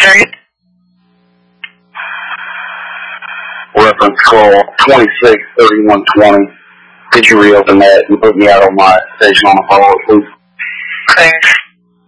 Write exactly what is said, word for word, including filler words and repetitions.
Street. Reference call twenty-six thirty-one twenty. Could you reopen that and put me out on my station on the phone, please? Thanks.